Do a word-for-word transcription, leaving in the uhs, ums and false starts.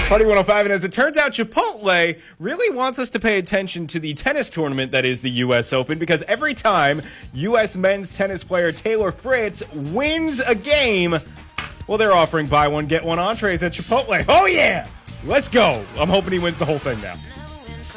Party one oh five, and as it turns out, Chipotle really wants us to pay attention to the tennis tournament that is the U S Open, because every time U S men's tennis player Taylor Fritz wins a game, well, they're offering buy one, get one entrees at Chipotle. Oh, yeah! Let's go. I'm hoping he wins the whole thing now.